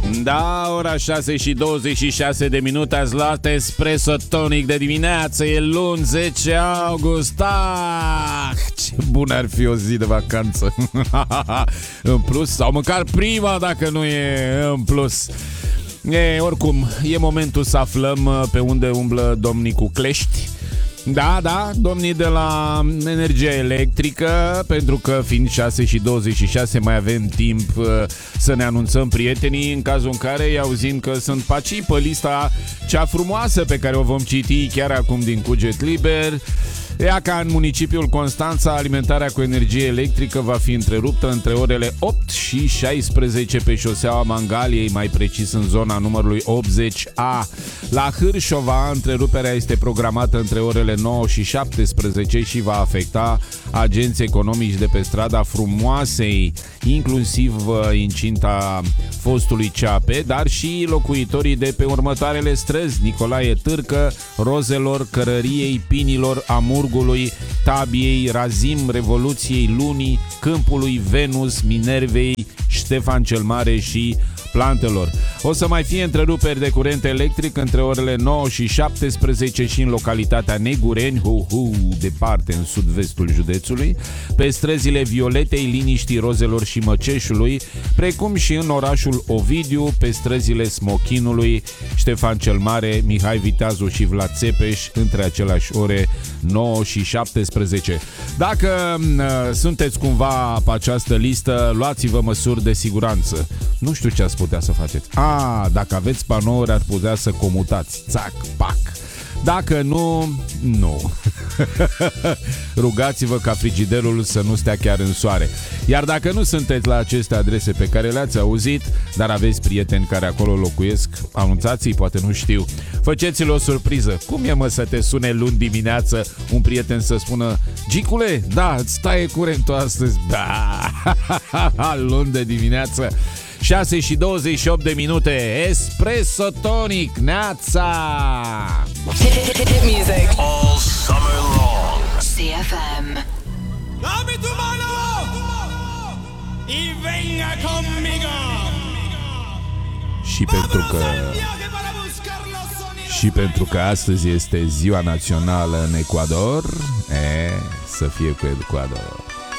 Da, ora 6:26 de minute, ați luat Espresso Tonic de dimineață, e luni 10 august. Ce bun ar fi o zi de vacanță. În plus, sau măcar prima dacă nu e în plus. Oricum, e momentul să aflăm pe unde umblă domnii cu clești. Da, domnii de la energia electrică, pentru că fiind 6:26 mai avem timp să ne anunțăm prietenii, în cazul în care îi auzim că sunt paci pe lista cea frumoasă pe care o vom citi chiar acum din Cuget Liber. Ea ca în municipiul Constanța, alimentarea cu energie electrică va fi întreruptă între orele 8 și 16 pe șoseaua Mangaliei, mai precis în zona numărului 80A. La Hârșova, întreruperea este programată între orele 9 și 17 și va afecta agenții economici de pe strada Frumoasei, inclusiv incinta fostului CAP, dar și locuitorii de pe următoarele străzi: Nicolae Târcă, Rozelor, Cărăriei, Pinilor, Amurgului, Tabiei, Razim, Revoluției, Lunii, Câmpului, Venus, Minervei, Ștefan cel Mare și Plantelor. O să mai fie întreruperi de curent electric între orele 9 și 17 și în localitatea Negureni, departe în sud-vestul județului, pe străzile Violetei, Liniștii, Rozelor și Măceșului, precum și în orașul Ovidiu, pe străzile Smochinului, Ștefan cel Mare, Mihai Viteazu și Vlad Țepeș, între aceleași ore 9 și 17. Dacă sunteți cumva pe această listă, luați-vă măsuri de siguranță. Nu știu ce ați putea să faceți. Dacă aveți panouri, ar putea să comutați. Țac, pac. Dacă nu, nu. Rugați-vă ca frigiderul să nu stea chiar în soare. Iar dacă nu sunteți la aceste adrese pe care le-ați auzit, dar aveți prieteni care acolo locuiesc, anunțați-i, poate nu știu. Faceți-le o surpriză. Cum e, mă, să te sune luni dimineață un prieten să spună: Gicule, da, îți taie curentul astăzi. Da, luni de dimineață. 6:28 de minute. Espresso Tonic, neața! Hit music all summer long. CFM. Dame tu mano y venga conmigo. Și pentru că astăzi este ziua națională în Ecuador, să fie cu Ecuador.